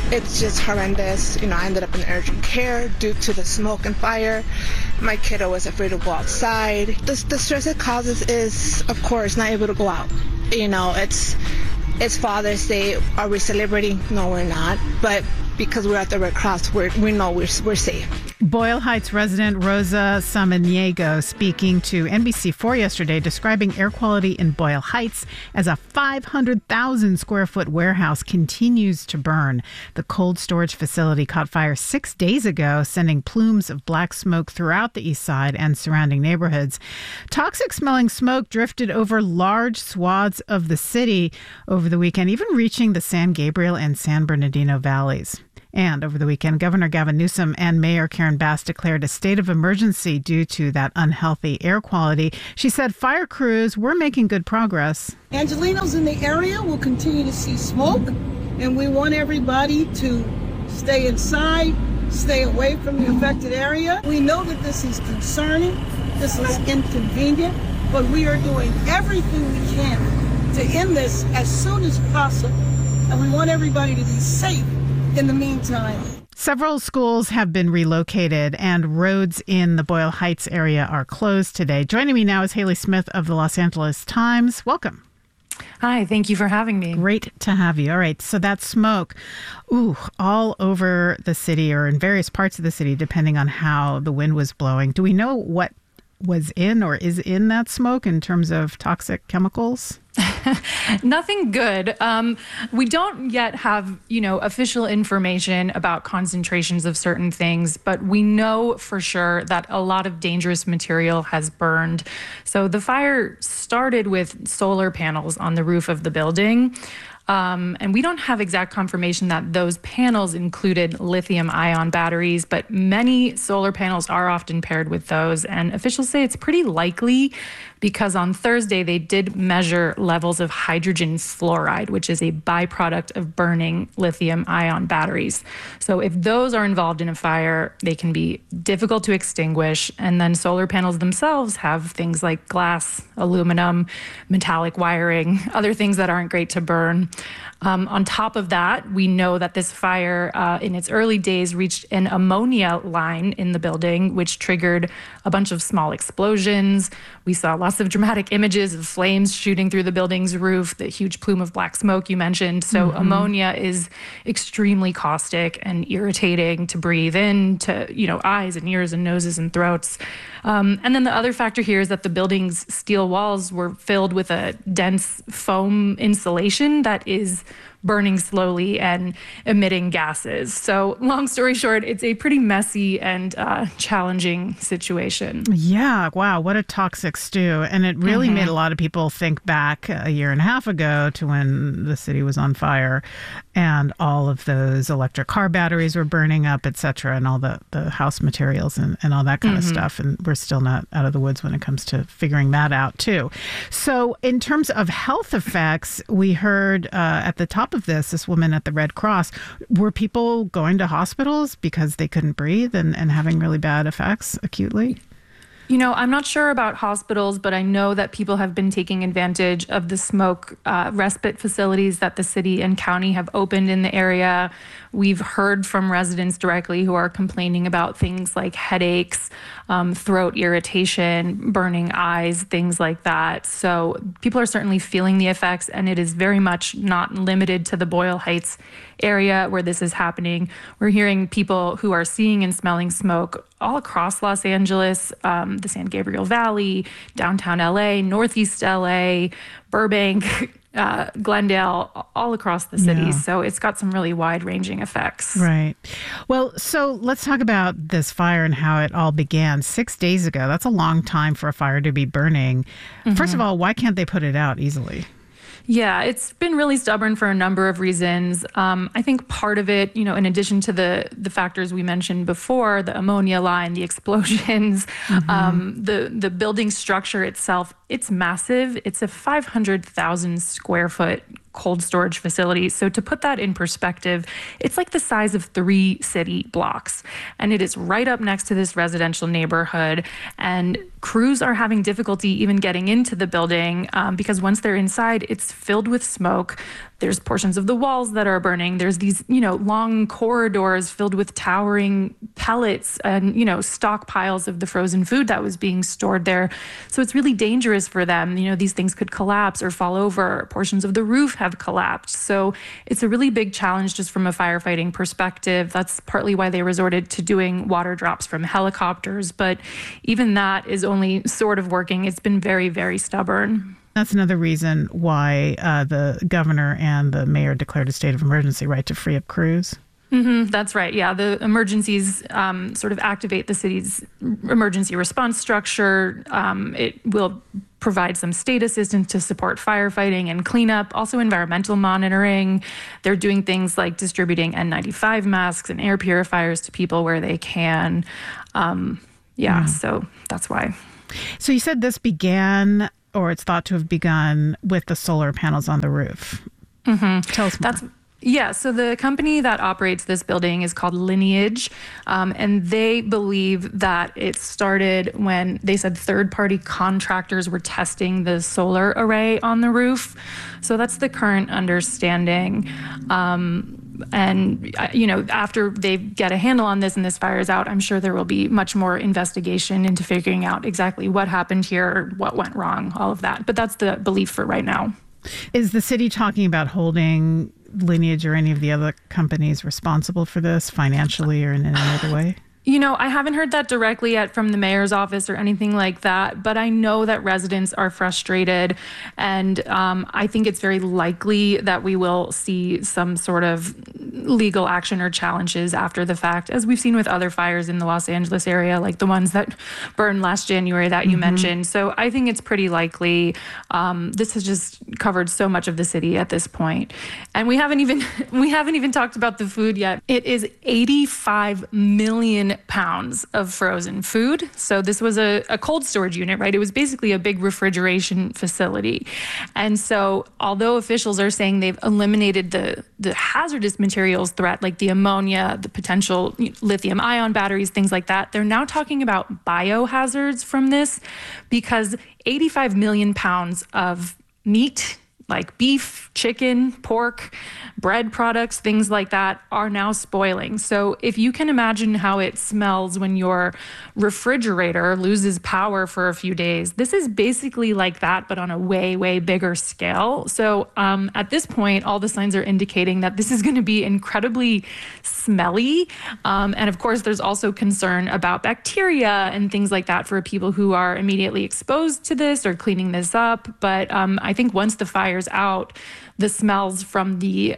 It's just horrendous. I ended up in urgent care due to the smoke and fire. My kiddo was afraid to go outside. The stress it causes is, of course, not able to go out. It's Father's Day. Are we celebrating? No, we're not. But because we're at the Red Cross, we know we're safe. Boyle Heights resident Rosa Samaniego speaking to NBC4 yesterday, describing air quality in Boyle Heights as a 500,000 square foot warehouse continues to burn. The cold storage facility caught fire 6 days ago, sending plumes of black smoke throughout the east side and surrounding neighborhoods. Toxic smelling smoke drifted over large swaths of the city over the weekend, even reaching the San Gabriel and San Bernardino valleys. And over the weekend, Governor Gavin Newsom and Mayor Karen Bass declared a state of emergency due to that unhealthy air quality. She said fire crews were making good progress. Angelenos in the area will continue to see smoke, and we want everybody to stay inside, stay away from the affected area. We know that this is concerning, this is inconvenient, but we are doing everything we can to end this as soon as possible, and we want everybody to be safe in the meantime. Several schools have been relocated and roads in the Boyle Heights area are closed today. Joining me now is Haley Smith of the Los Angeles Times. Welcome. Hi, thank you for having me. Great to have you. All right, so that smoke, all over the city or in various parts of the city, depending on how the wind was blowing. Do we know what was in or is in that smoke in terms of toxic chemicals? Nothing good. We don't yet have, official information about concentrations of certain things, but we know for sure that a lot of dangerous material has burned. So the fire started with solar panels on the roof of the building. And we don't have exact confirmation that those panels included lithium-ion batteries, but many solar panels are often paired with those. And officials say it's pretty likely because on Thursday they did measure levels of hydrogen fluoride, which is a byproduct of burning lithium-ion batteries. So if those are involved in a fire, they can be difficult to extinguish. And then solar panels themselves have things like glass, aluminum, metallic wiring, other things that aren't great to burn. On top of that, we know that this fire in its early days reached an ammonia line in the building, which triggered a bunch of small explosions. We saw lots of dramatic images of flames shooting through the building's roof, the huge plume of black smoke you mentioned. So ammonia is extremely caustic and irritating to breathe in to, eyes and ears and noses and throats. And then the other factor here is that the building's steel walls were filled with a dense foam insulation that is burning slowly and emitting gases. So long story short, it's a pretty messy and challenging situation. Yeah. Wow. What a toxic stew. And it really made a lot of people think back a year and a half ago to when the city was on fire and all of those electric car batteries were burning up, et cetera, and all the house materials and all that kind of stuff. And we're still not out of the woods when it comes to figuring that out, too. So in terms of health effects, we heard at the top of this woman at the Red Cross, were people going to hospitals because they couldn't breathe and having really bad effects acutely? I'm not sure about hospitals, but I know that people have been taking advantage of the smoke respite facilities that the city and county have opened in the area. We've heard from residents directly who are complaining about things like headaches, throat irritation, burning eyes, things like that. So people are certainly feeling the effects, and it is very much not limited to the Boyle Heights area where this is happening. We're hearing people who are seeing and smelling smoke all across Los Angeles, the San Gabriel Valley, downtown LA, Northeast LA, Burbank, Glendale, all across the city. Yeah. So it's got some really wide-ranging effects. Right. Well, so let's talk about this fire and how it all began 6 days ago. That's a long time for a fire to be burning. First of all, why can't they put it out easily? Yeah, it's been really stubborn for a number of reasons. I think part of it, in addition to the factors we mentioned before, the ammonia line, the explosions, the building structure itself, it's massive. It's a 500,000 square foot cold storage facility. So to put that in perspective, it's like the size of 3 city blocks. And it is right up next to this residential neighborhood. And crews are having difficulty even getting into the building because once they're inside, it's filled with smoke. There's portions of the walls that are burning. There's these, long corridors filled with towering pellets and, stockpiles of the frozen food that was being stored there. So it's really dangerous for them. These things could collapse or fall over. Portions of the roof have collapsed. So it's a really big challenge just from a firefighting perspective. That's partly why they resorted to doing water drops from helicopters. But even that is only sort of working. It's been very, very stubborn. That's another reason why the governor and the mayor declared a state of emergency, right, to free up crews? Mm-hmm, that's right. Yeah, the emergencies sort of activate the city's emergency response structure. It will provide some state assistance to support firefighting and cleanup, also environmental monitoring. They're doing things like distributing N95 masks and air purifiers to people where they can. So that's why. So you said this began, or it's thought to have begun, with the solar panels on the roof. Mm-hmm. Tell us more. Yeah, so the company that operates this building is called Lineage, and they believe that it started when they said third-party contractors were testing the solar array on the roof. So that's the current understanding. After they get a handle on this and this fire is out, I'm sure there will be much more investigation into figuring out exactly what happened here, what went wrong, all of that. But that's the belief for right now. Is the city talking about holding Lineage or any of the other companies responsible for this financially or in any other way? I haven't heard that directly yet from the mayor's office or anything like that, but I know that residents are frustrated, and I think it's very likely that we will see some sort of legal action or challenges after the fact, as we've seen with other fires in the Los Angeles area, like the ones that burned last January that you mentioned. So I think it's pretty likely. This has just covered so much of the city at this point. And we haven't even talked about the food yet. It is 85 million pounds of frozen food. So this was a cold storage unit, right? It was basically a big refrigeration facility. And so although officials are saying they've eliminated the hazardous materials threat, like the ammonia, the potential lithium ion batteries, things like that, they're now talking about biohazards from this, because 85 million pounds of meat, like beef, chicken, pork, bread products, things like that, are now spoiling. So if you can imagine how it smells when your refrigerator loses power for a few days, this is basically like that, but on a way, way bigger scale. So at this point, all the signs are indicating that this is going to be incredibly smelly. And of course, there's also concern about bacteria and things like that for people who are immediately exposed to this or cleaning this up. But I think once the fire's out, the smells from the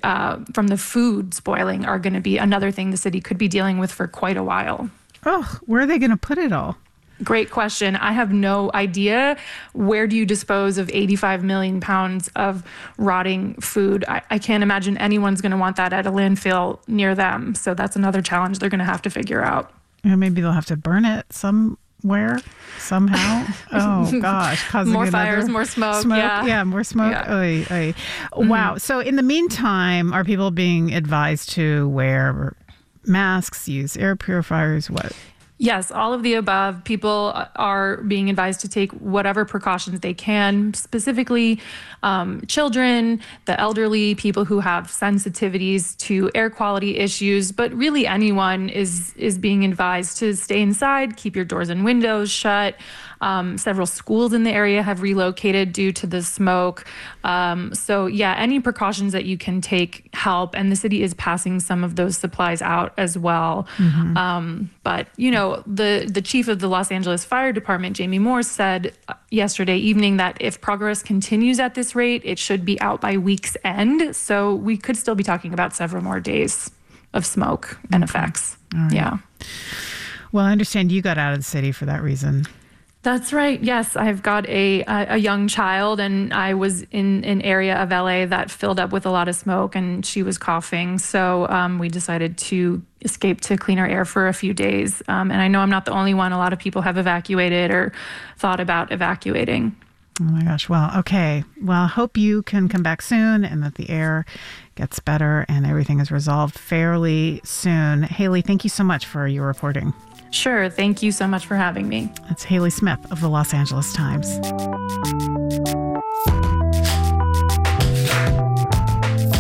food spoiling are going to be another thing the city could be dealing with for quite a while. Oh, where are they going to put it all? Great question. I have no idea. Where do you dispose of 85 million pounds of rotting food? I can't imagine anyone's going to want that at a landfill near them. So that's another challenge they're going to have to figure out. Maybe they'll have to burn it somewhere, somehow. Oh, gosh. Causing more fires, more smoke. Yeah, more smoke. Yeah. Oy, oy. Wow. So in the meantime, are people being advised to wear masks, use air purifiers, what? Yes, all of the above. People are being advised to take whatever precautions they can, specifically children, the elderly, people who have sensitivities to air quality issues, but really anyone is being advised to stay inside, keep your doors and windows shut. Several schools in the area have relocated due to the smoke. So yeah, any precautions that you can take help, and the city is passing some of those supplies out as well. Mm-hmm. But the chief of the Los Angeles Fire Department, Jamie Moore, said yesterday evening that if progress continues at this rate, it should be out by week's end. So we could still be talking about several more days of smoke and effects. Right. Yeah. Well, I understand you got out of the city for that reason. That's right. Yes, I've got a young child, and I was in an area of LA that filled up with a lot of smoke, and she was coughing. So we decided to escape to cleaner air for a few days. And I know I'm not the only one. A lot of people have evacuated or thought about evacuating. Oh my gosh. Well, okay. Well, hope you can come back soon and that the air gets better and everything is resolved fairly soon. Haley, thank you so much for your reporting. Sure. Thank you so much for having me. That's Haley Smith of the Los Angeles Times.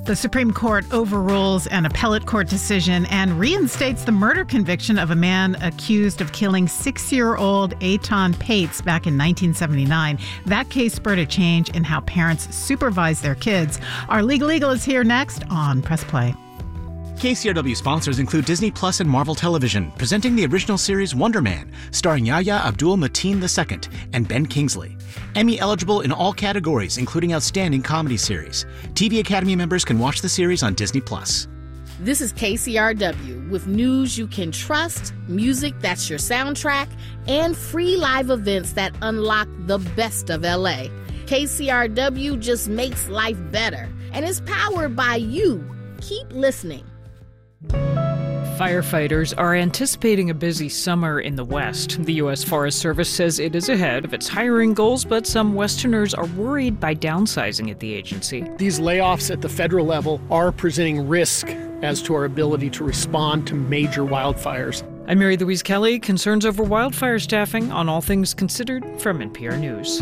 The Supreme Court overrules an appellate court decision and reinstates the murder conviction of a man accused of killing 6-year-old Eitan Pates back in 1979. That case spurred a change in how parents supervise their kids. Our Legal Eagle is here next on Press Play. KCRW sponsors include Disney Plus and Marvel Television, presenting the original series Wonder Man, starring Yahya Abdul-Mateen II and Ben Kingsley. Emmy eligible in all categories, including Outstanding Comedy Series. TV Academy members can watch the series on Disney Plus. This is KCRW with news you can trust, music that's your soundtrack, and free live events that unlock the best of LA. KCRW just makes life better and is powered by you. Keep listening. Firefighters are anticipating a busy summer in the West. The U.S. Forest Service says it is ahead of its hiring goals, but some Westerners are worried by downsizing at the agency. These layoffs at the federal level are presenting risk as to our ability to respond to major wildfires. I'm Mary Louise Kelly. Concerns over wildfire staffing on All Things Considered from NPR News.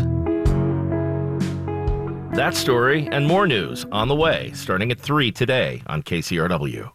That story and more news on the way, starting at 3 today on KCRW.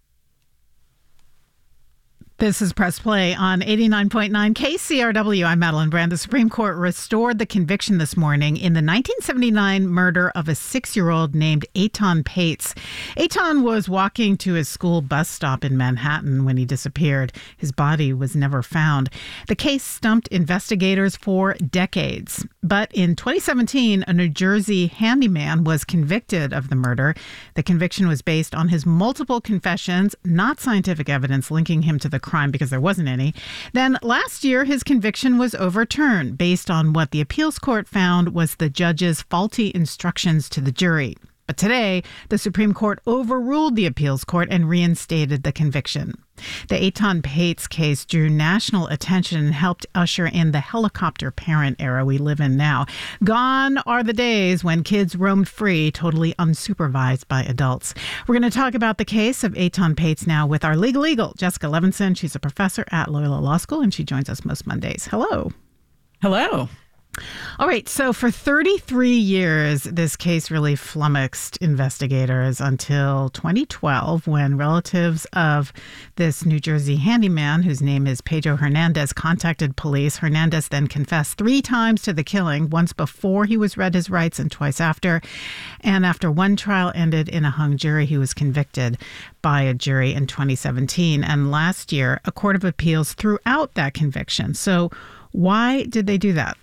This is Press Play on 89.9 KCRW. I'm Madeline Brand. The Supreme Court restored the conviction this morning in the 1979 murder of a 6-year-old named Eitan Pates. Eitan was walking to his school bus stop in Manhattan when he disappeared. His body was never found. The case stumped investigators for decades. But in 2017, a New Jersey handyman was convicted of the murder. The conviction was based on his multiple confessions, not scientific evidence linking him to the crime because there wasn't any. Then last year, his conviction was overturned based on what the appeals court found was the judge's faulty instructions to the jury. But today, the Supreme Court overruled the appeals court and reinstated the conviction. The Eitan Pates case drew national attention and helped usher in the helicopter parent era we live in now. Gone are the days when kids roamed free, totally unsupervised by adults. We're going to talk about the case of Eitan Pates now with our legal eagle, Jessica Levinson. She's a professor at Loyola Law School, and she joins us most Mondays. Hello. Hello. All right. So for 33 years, this case really flummoxed investigators until 2012, when relatives of this New Jersey handyman, whose name is Pedro Hernandez, contacted police. Hernandez then confessed 3 times to the killing, once before he was read his rights and twice after. And after one trial ended in a hung jury, he was convicted by a jury in 2017. And last year, a court of appeals threw out that conviction. So why did they do that?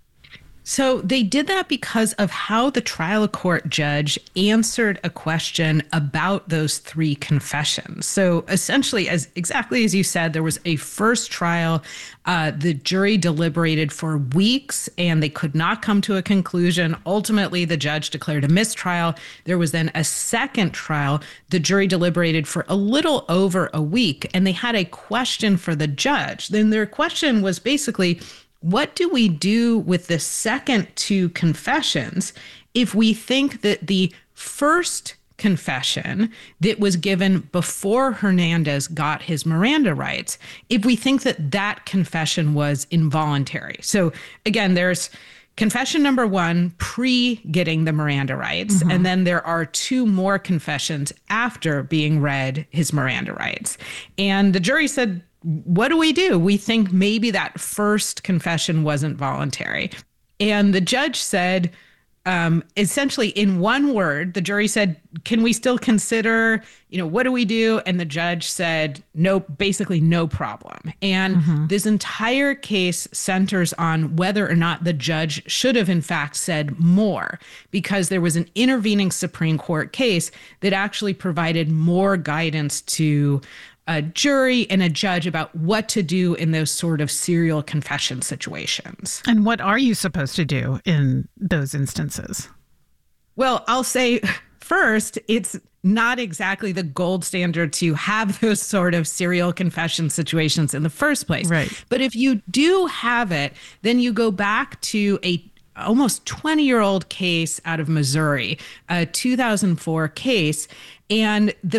So they did that because of how the trial court judge answered a question about those 3 confessions. So essentially, exactly as you said, there was a first trial. The jury deliberated for weeks and they could not come to a conclusion. Ultimately, the judge declared a mistrial. There was then a second trial. The jury deliberated for a little over a week and they had a question for the judge. Then their question was basically, what do we do with the second 2 confessions if we think that the first confession that was given before Hernandez got his Miranda rights, if we think that that confession was involuntary? So again, there's confession number 1 pre-getting the Miranda rights, and then there are 2 more confessions after being read his Miranda rights. And the jury said, what do? We think maybe that first confession wasn't voluntary. And the judge said, essentially in one word, the jury said, can we still consider, what do we do? And the judge said, no, basically no problem. And this entire case centers on whether or not the judge should have in fact said more, because there was an intervening Supreme Court case that actually provided more guidance to a jury and a judge about what to do in those sort of serial confession situations. And what are you supposed to do in those instances? Well, I'll say first, it's not exactly the gold standard to have those sort of serial confession situations in the first place. Right. But if you do have it, then you go back to a almost 20-year-old case out of Missouri, a 2004 case, and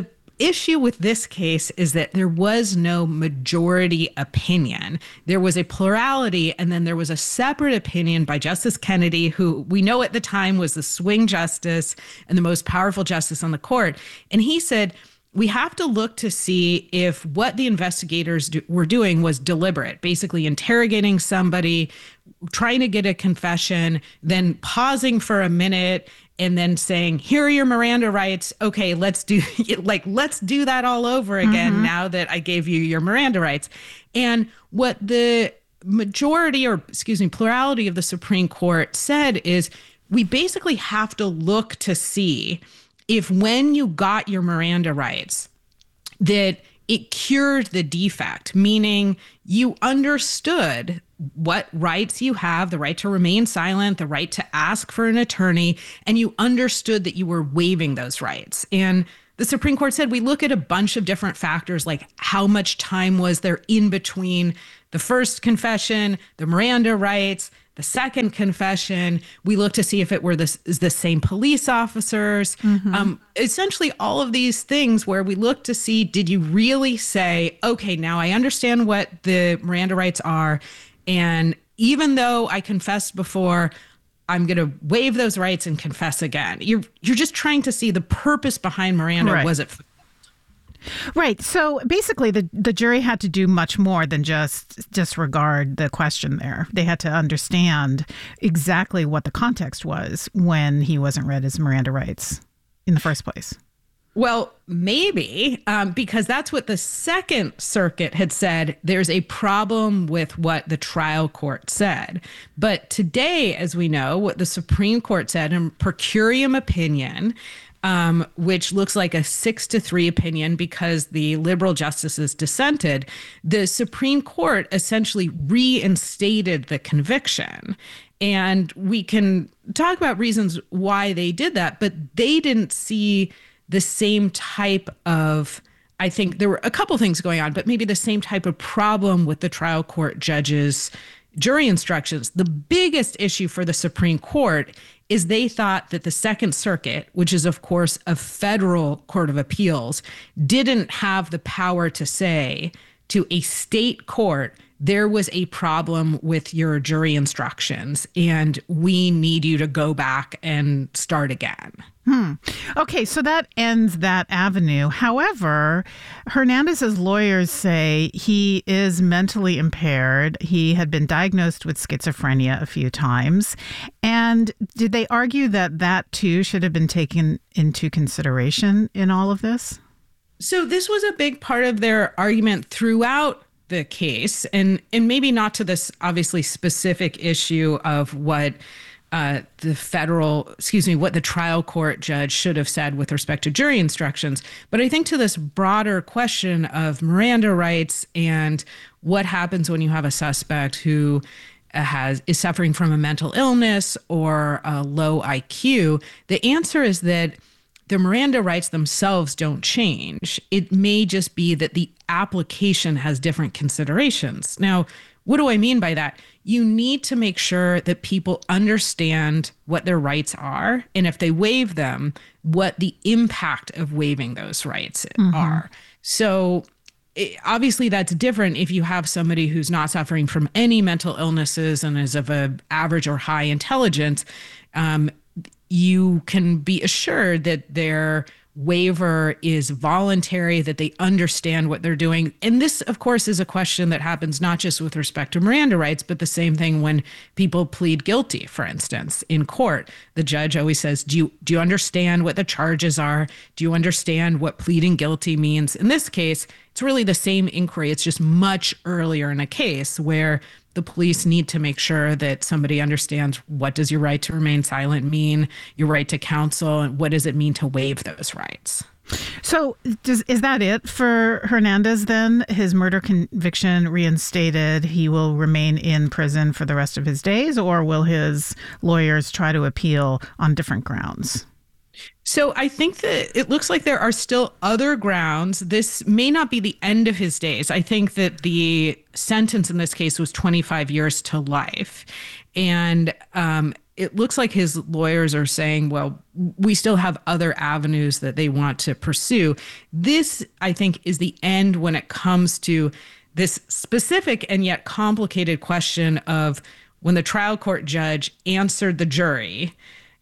issue with this case is that there was no majority opinion. There was a plurality, and then there was a separate opinion by Justice Kennedy, who we know at the time was the swing justice and the most powerful justice on the court. And he said, we have to look to see if what the investigators were doing was deliberate, basically interrogating somebody, trying to get a confession, then pausing for a minute, and then saying, here are your Miranda rights. Okay, let's do that all over again now that I gave you your Miranda rights. And what the plurality of the Supreme Court said is we basically have to look to see if when you got your Miranda rights, that it cured the defect, meaning you understood what rights you have, the right to remain silent, the right to ask for an attorney, and you understood that you were waiving those rights. And the Supreme Court said we look at a bunch of different factors, like how much time was there in between the first confession, the Miranda rights, the second confession. We look to see if it were the same police officers. Essentially all of these things where we look to see, did you really say, okay, now I understand what the Miranda rights are. And even though I confessed before, I'm going to waive those rights and confess again. You're just trying to see the purpose behind Miranda. Right. Was it? Right. So basically, the jury had to do much more than just disregard the question there. They had to understand exactly what the context was when he wasn't read his Miranda rights in the first place. Well, maybe, because that's what the Second Circuit had said. There's a problem with what the trial court said. But today, as we know, what the Supreme Court said in per curiam opinion, which looks like a 6-3 opinion because the liberal justices dissented, the Supreme Court essentially reinstated the conviction. And we can talk about reasons why they did that, but they didn't see the same type of, I think there were a couple things going on, but maybe the same type of problem with the trial court judges' jury instructions. The biggest issue for the Supreme Court is they thought that the Second Circuit, which is, of course, a federal court of appeals, didn't have the power to say to a state court, there was a problem with your jury instructions and we need you to go back and start again. Okay, so that ends that avenue. However, Hernandez's lawyers say he is mentally impaired. He had been diagnosed with schizophrenia a few times. And did they argue that that too should have been taken into consideration in all of this? So this was a big part of their argument throughout the case, and maybe not to this obviously specific issue of what what the trial court judge should have said with respect to jury instructions. But I think to this broader question of Miranda rights and what happens when you have a suspect who is suffering from a mental illness or a low IQ, the answer is that the Miranda rights themselves don't change. It may just be that the application has different considerations. Now, what do I mean by that? You need to make sure that people understand what their rights are, and if they waive them, what the impact of waiving those rights are. So obviously that's different if you have somebody who's not suffering from any mental illnesses and is of an average or high intelligence. You can be assured that their waiver is voluntary, that they understand what they're doing. And this, of course, is a question that happens not just with respect to Miranda rights, but the same thing when people plead guilty, for instance, in court. The judge always says, do you understand what the charges are? Do you understand what pleading guilty means? In this case, it's really the same inquiry. It's just much earlier in a case where the police need to make sure that somebody understands what does your right to remain silent mean, your right to counsel, and what does it mean to waive those rights. So is that it for Hernandez then? His murder conviction reinstated, he will remain in prison for the rest of his days, or will his lawyers try to appeal on different grounds? So I think that it looks like there are still other grounds. This may not be the end of his days. I think that the sentence in this case was 25 years to life. And it looks like his lawyers are saying, well, we still have other avenues that they want to pursue. This, I think, is the end when it comes to this specific and yet complicated question of when the trial court judge answered the jury,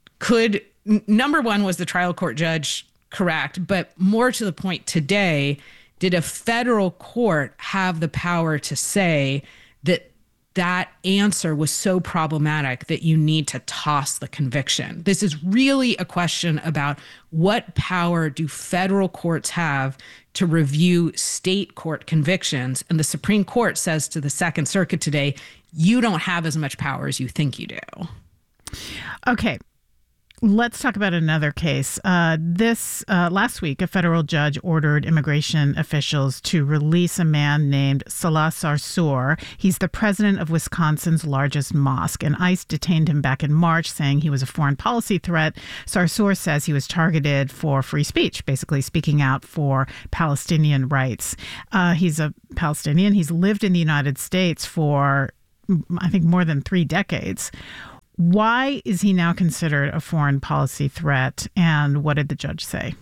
number one, was the trial court judge correct? But more to the point today, did a federal court have the power to say that answer was so problematic that you need to toss the conviction? This is really a question about what power do federal courts have to review state court convictions. And the Supreme Court says to the Second Circuit today, you don't have as much power as you think you do. Okay. Let's talk about another case. Last week, a federal judge ordered immigration officials to release a man named Salah Sarsour. He's the president of Wisconsin's largest mosque, and ICE detained him back in March, saying he was a foreign policy threat. Sarsour says he was targeted for free speech, basically speaking out for Palestinian rights. He's a Palestinian. He's lived in the United States for, I think, more than 3 decades. Why is he now considered a foreign policy threat, and what did the judge say?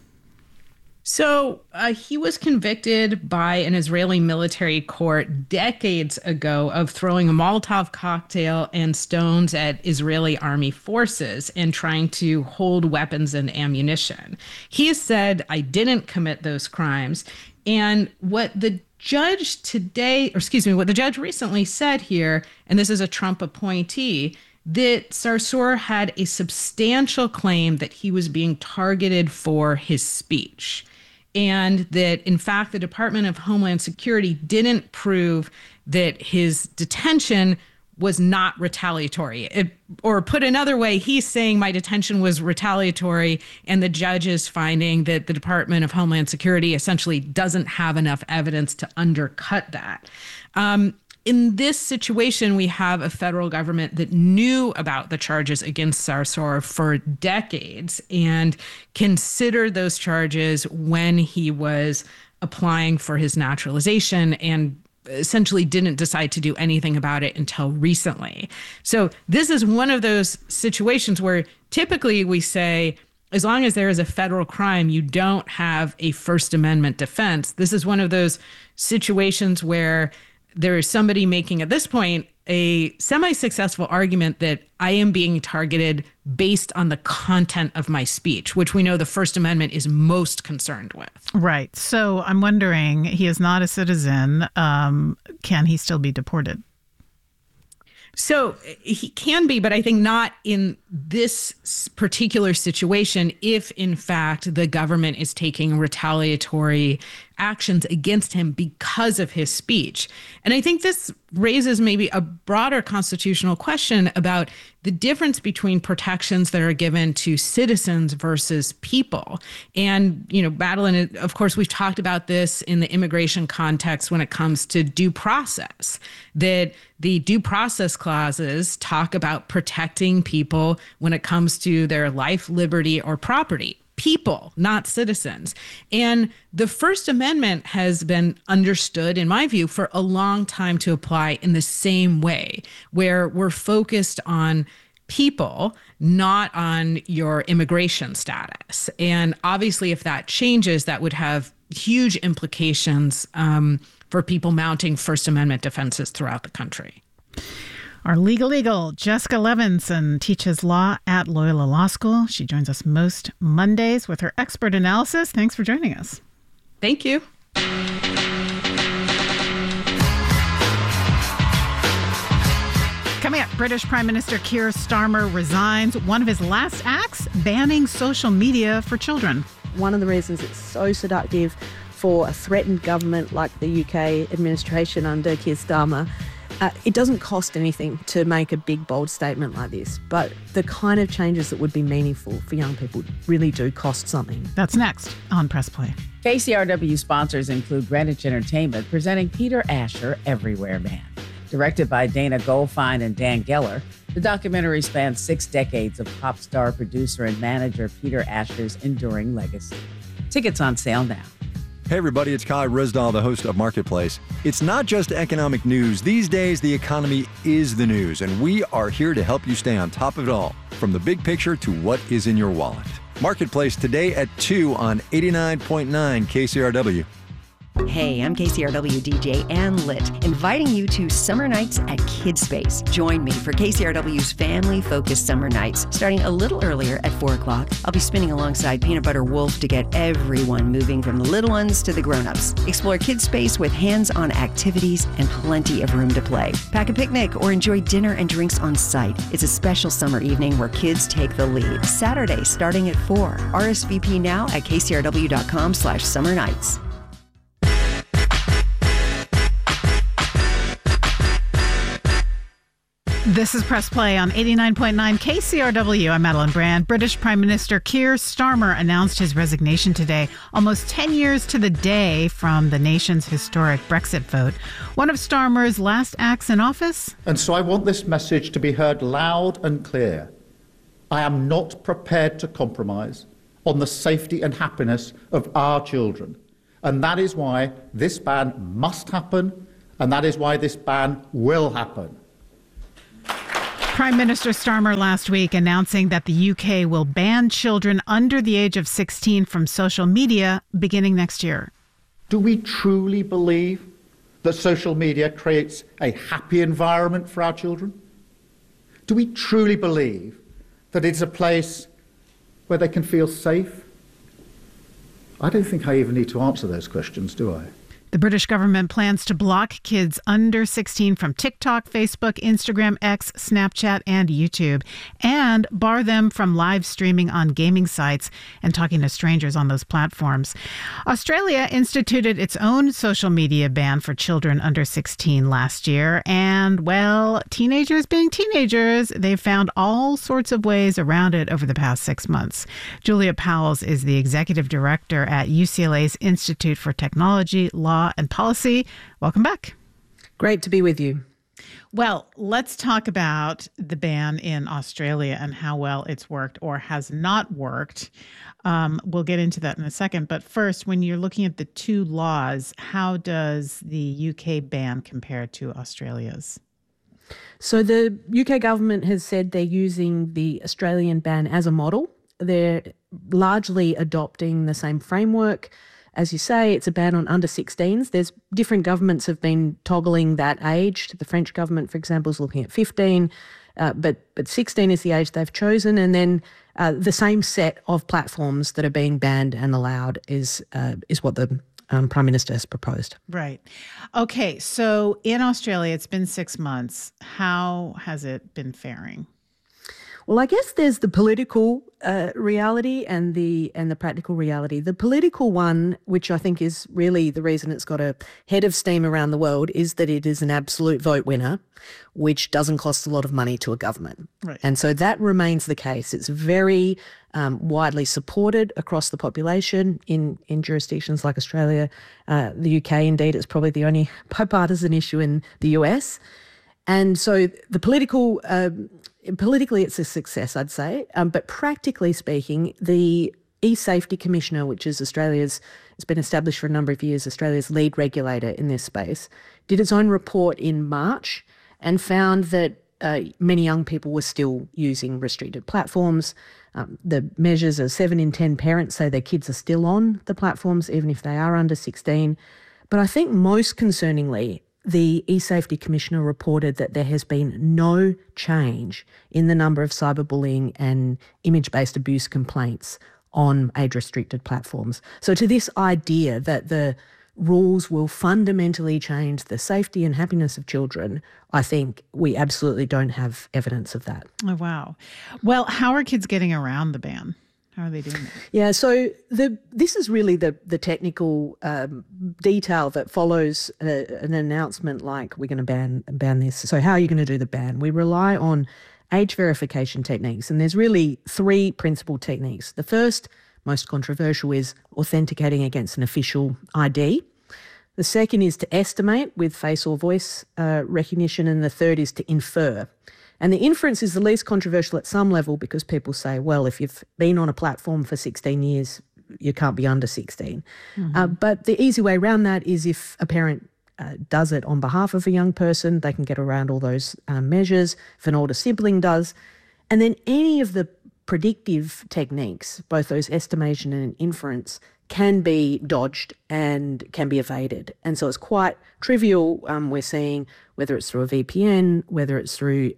So he was convicted by an Israeli military court decades ago of throwing a Molotov cocktail and stones at Israeli army forces and trying to hold weapons and ammunition. He has said, I didn't commit those crimes. And what the judge recently said here, and this is a Trump appointee, that Sarsour had a substantial claim that he was being targeted for his speech. And that, in fact, the Department of Homeland Security didn't prove that his detention was not retaliatory. Or put another way, he's saying my detention was retaliatory, and the judge is finding that the Department of Homeland Security essentially doesn't have enough evidence to undercut that. In this situation, we have a federal government that knew about the charges against Sarsour for decades and considered those charges when he was applying for his naturalization and essentially didn't decide to do anything about it until recently. So this is one of those situations where typically we say, as long as there is a federal crime, you don't have a First Amendment defense. This is one of those situations where there is somebody making, at this point, a semi-successful argument that I am being targeted based on the content of my speech, which we know the First Amendment is most concerned with. Right. So I'm wondering, he is not a citizen. Can he still be deported? So he can be, but I think not in this particular situation if, in fact, the government is taking retaliatory actions against him because of his speech. And I think this raises maybe a broader constitutional question about the difference between protections that are given to citizens versus people. And, Madeline, of course, we've talked about this in the immigration context when it comes to due process, that the due process clauses talk about protecting people when it comes to their life, liberty, or property. People, not citizens. And the First Amendment has been understood, in my view, for a long time to apply in the same way, where we're focused on people, not on your immigration status. And obviously, if that changes, that would have huge implications for people mounting First Amendment defenses throughout the country. Our legal eagle, Jessica Levinson, teaches law at Loyola Law School. She joins us most Mondays with her expert analysis. Thanks for joining us. Thank you. Coming up, British Prime Minister Keir Starmer resigns. One of his last acts, banning social media for children. One of the reasons it's so seductive for a threatened government like the UK administration under Keir Starmer, it doesn't cost anything to make a big, bold statement like this, but the kind of changes that would be meaningful for young people really do cost something. That's next on Press Play. KCRW sponsors include Greenwich Entertainment, presenting Peter Asher, Everywhere Man. Directed by Dana Goldfein and Dan Geller, the documentary spans 6 decades of pop star, producer, and manager Peter Asher's enduring legacy. Tickets on sale now. Hey everybody, it's Kai Rizdal, the host of Marketplace. It's not just economic news. These days, the economy is the news, and we are here to help you stay on top of it all, from the big picture to what is in your wallet. Marketplace today at 2 on 89.9 KCRW. Hey, I'm KCRW DJ Ann Litt, inviting you to Summer Nights at Kidspace. Join me for KCRW's family-focused summer nights, starting a little earlier at 4 o'clock. I'll be spinning alongside Peanut Butter Wolf to get everyone moving from the little ones to the grown-ups. Explore Kidspace with hands-on activities and plenty of room to play. Pack a picnic or enjoy dinner and drinks on site. It's a special summer evening where kids take the lead. Saturday, starting at 4. RSVP now at kcrw.com/summer nights. This is Press Play on 89.9 KCRW. I'm Madeline Brand. British Prime Minister Keir Starmer announced his resignation today, almost 10 years to the day from the nation's historic Brexit vote. One of Starmer's last acts in office. And so I want this message to be heard loud and clear. I am not prepared to compromise on the safety and happiness of our children. And that is why this ban must happen, and that is why this ban will happen. Prime Minister Starmer last week announcing that the UK will ban children under the age of 16 from social media beginning next year. Do we truly believe that social media creates a happy environment for our children? Do we truly believe that it's a place where they can feel safe? I don't think I even need to answer those questions, do I? The British government plans to block kids under 16 from TikTok, Facebook, Instagram, X, Snapchat, and YouTube, and bar them from live streaming on gaming sites and talking to strangers on those platforms. Australia instituted its own social media ban for children under 16 last year, and, well, teenagers being teenagers, they've found all sorts of ways around it over the past 6 months. Julia Powles is the executive director at UCLA's Institute for Technology, Law, and Policy. Welcome back. Great to be with you. Well, let's talk about the ban in Australia and how well it's worked or has not worked. We'll get into that in a second. But first, when you're looking at the two laws, how does the UK ban compare to Australia's? So the UK government has said they're using the Australian ban as a model. They're largely adopting the same framework. As you say, it's a ban on under 16s. There's different governments have been toggling that age. The French government, for example, is looking at 15, but 16 is the age they've chosen. And then the same set of platforms that are being banned and allowed is what the Prime Minister has proposed. Right. Okay, so in Australia, it's been 6 months. How has it been faring? Well, I guess there's the political reality and the practical reality. The political one, which I think is really the reason it's got a head of steam around the world, is that it is an absolute vote winner, which doesn't cost a lot of money to a government. Right. And so that remains the case. It's very widely supported across the population in jurisdictions like Australia. The UK, indeed, it's probably the only bipartisan issue in the US. And so the politically, it's a success, I'd say. But practically speaking, the e-Safety Commissioner, which is it's been established for a number of years, Australia's lead regulator in this space, did its own report in March and found that many young people were still using restricted platforms. The measures are 7 in 10 parents say their kids are still on the platforms, even if they are under 16. But I think most concerningly, the e-Safety Commissioner reported that there has been no change in the number of cyberbullying and image-based abuse complaints on age-restricted platforms. So to this idea that the rules will fundamentally change the safety and happiness of children, I think we absolutely don't have evidence of that. Oh, wow. Well, how are kids getting around the ban? How are they doing that? Yeah, so this is really the technical detail that follows an announcement like we're going to ban this. So how are you going to do the ban? We rely on age verification techniques, and there's really 3 principal techniques. The first, most controversial, is authenticating against an official ID. The second is to estimate with face or voice recognition, and the third is to infer. And the inference is the least controversial at some level because people say, well, if you've been on a platform for 16 years, you can't be under 16. But the easy way around that is if a parent does it on behalf of a young person, they can get around all those measures. If an older sibling does, and then any of the predictive techniques, both those estimation and inference, can be dodged and can be evaded. And so it's quite trivial, we're seeing, whether it's through a VPN, whether it's through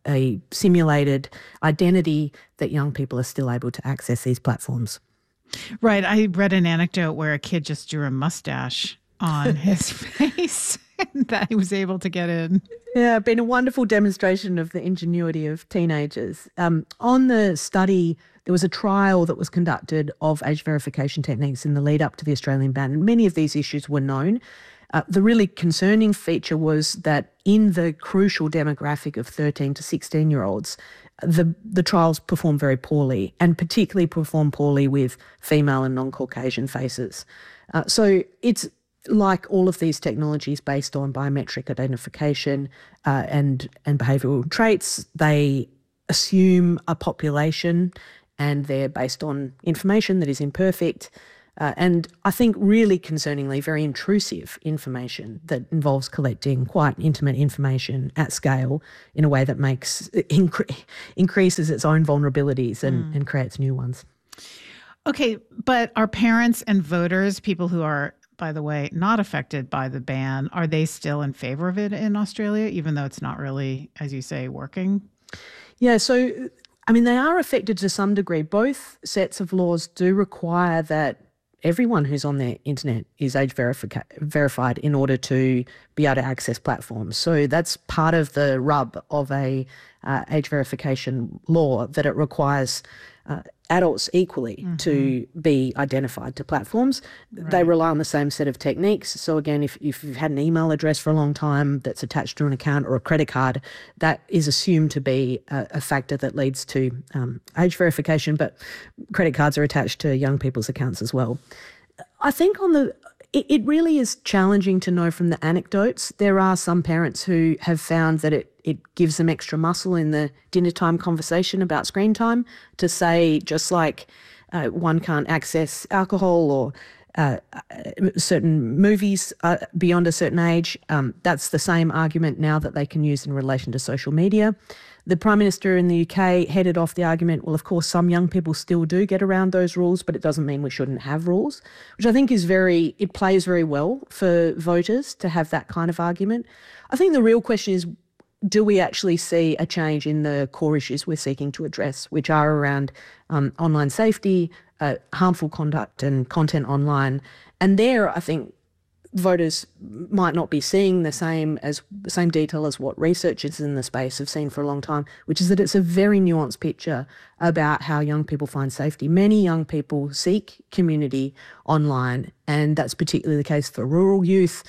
a simulated identity, that young people are still able to access these platforms. Right. I read an anecdote where a kid just drew a mustache on his face and that he was able to get in. Yeah, been a wonderful demonstration of the ingenuity of teenagers. On the study, there was a trial that was conducted of age verification techniques in the lead up to the Australian ban, and many of these issues were known. The really concerning feature was that in the crucial demographic of 13 to 16-year-olds, the trials performed very poorly, and particularly performed poorly with female and non-Caucasian faces. So it's like all of these technologies based on biometric identification and behavioural traits. They assume a population, and they're based on information that is imperfect. And I think really concerningly, very intrusive information that involves collecting quite intimate information at scale in a way that increases its own vulnerabilities and creates new ones. Okay, but are parents and voters, people who are, by the way, not affected by the ban, are they still in favor of it in Australia, even though it's not really, as you say, working? Yeah, so, I mean, they are affected to some degree. Both sets of laws do require that everyone who's on their internet is age verified in order to be able to access platforms. So that's part of the rub of a age verification law, that it requires adults equally to be identified to platforms. Right. They rely on the same set of techniques. So again, if you've had an email address for a long time that's attached to an account or a credit card, that is assumed to be a factor that leads to age verification, but credit cards are attached to young people's accounts as well. I think it really is challenging to know from the anecdotes. There are some parents who have found that it gives them extra muscle in the dinner time conversation about screen time to say, just like one can't access alcohol or certain movies beyond a certain age, that's the same argument now that they can use in relation to social media. The Prime Minister in the UK headed off the argument, well, of course, some young people still do get around those rules, but it doesn't mean we shouldn't have rules, which I think it plays very well for voters to have that kind of argument. I think the real question is, do we actually see a change in the core issues we're seeking to address, which are around online safety, harmful conduct and content online? And there, I think, voters might not be seeing the same detail as what researchers in the space have seen for a long time, which is that it's a very nuanced picture about how young people find safety. Many young people seek community online, and that's particularly the case for rural youth,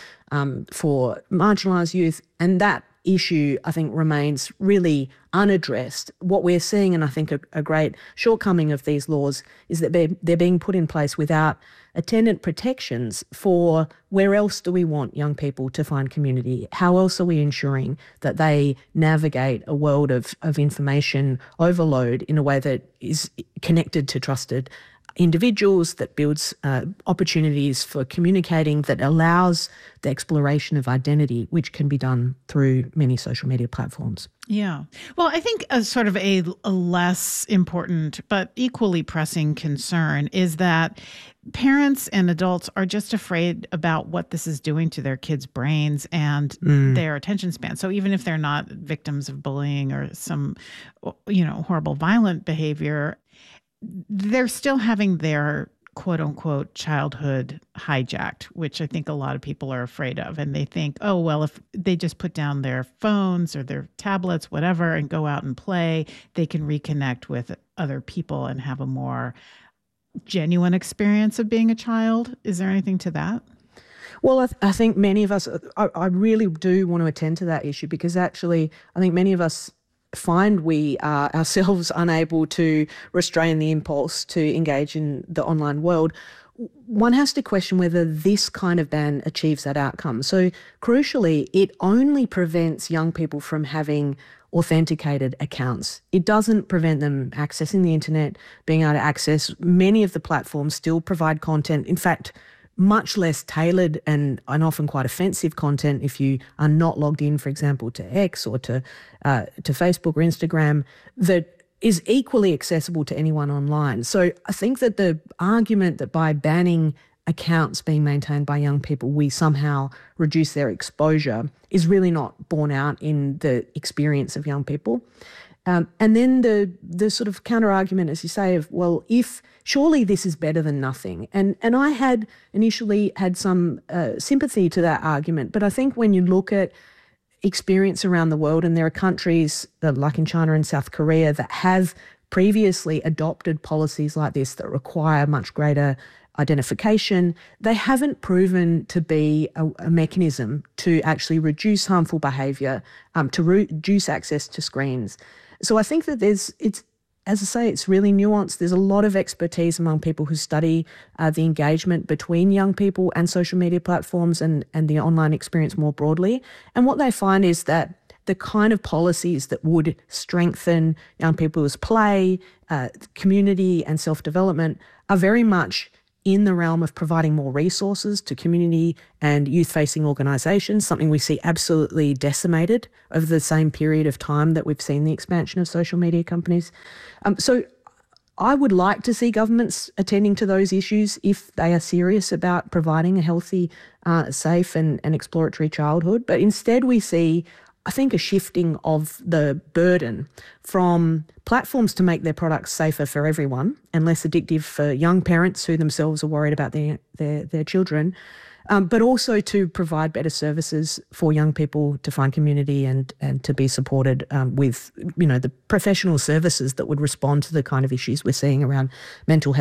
for marginalised youth, and that issue, I think, remains really unaddressed. What we're seeing, and I think a great shortcoming of these laws, is that they're being put in place without attendant protections for where else do we want young people to find community? How else are we ensuring that they navigate a world of information overload in a way that is connected to trusted individuals, that builds opportunities for communicating, that allows the exploration of identity, which can be done through many social media platforms. Yeah. Well, I think a sort of a less important but equally pressing concern is that parents and adults are just afraid about what this is doing to their kids' brains and their attention span. So even if they're not victims of bullying or some, horrible violent behavior, they're still having their quote unquote childhood hijacked, which I think a lot of people are afraid of. And they think, oh, well, if they just put down their phones or their tablets, whatever, and go out and play, they can reconnect with other people and have a more genuine experience of being a child. Is there anything to that? Well, I think many of us, I really do want to attend to that issue, because actually I think many of us find we are ourselves unable to restrain the impulse to engage in the online world. one has to question whether this kind of ban achieves that outcome. So crucially, it only prevents young people from having authenticated accounts. It doesn't prevent them accessing the internet, being able to access. Many of the platforms still provide content. In fact, much less tailored and often quite offensive content if you are not logged in, for example, to X or to Facebook or Instagram, that is equally accessible to anyone online. So I think that the argument that by banning accounts being maintained by young people, we somehow reduce their exposure is really not borne out in the experience of young people. And then the sort of counter argument, as you say, of, well, if surely this is better than nothing. And I had initially had some sympathy to that argument, but I think when you look at experience around the world, and there are countries like in China and South Korea that have previously adopted policies like this that require much greater identification, they haven't proven to be a mechanism to actually reduce harmful behaviour, to reduce access to screens. So I think that as I say, it's really nuanced. There's a lot of expertise among people who study the engagement between young people and social media platforms and the online experience more broadly. And what they find is that the kind of policies that would strengthen young people's play, community and self-development are very much in the realm of providing more resources to community and youth-facing organisations, something we see absolutely decimated over the same period of time that we've seen the expansion of social media companies. So I would like to see governments attending to those issues if they are serious about providing a healthy, safe and exploratory childhood. But instead we see, I think, a shifting of the burden from platforms to make their products safer for everyone and less addictive for young parents who themselves are worried about their children, but also to provide better services for young people to find community and to be supported with, the professional services that would respond to the kind of issues we're seeing around mental health